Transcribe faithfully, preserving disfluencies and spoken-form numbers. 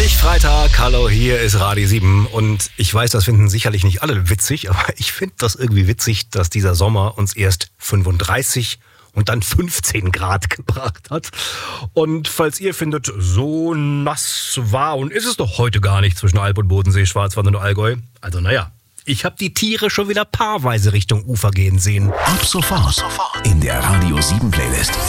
endlich Freitag. Hallo, hier ist Radio sieben. Und ich weiß, das finden sicherlich nicht alle witzig, aber ich finde das irgendwie witzig, dass dieser Sommer uns erst fünfunddreißig und dann fünfzehn Grad gebracht hat. Und falls ihr findet, so nass war und ist es doch heute gar nicht zwischen Alp und Bodensee, Schwarzwald und Allgäu. Also naja, ich habe die Tiere schon wieder paarweise Richtung Ufer gehen sehen. Ab sofort in der Radio sieben Playlist.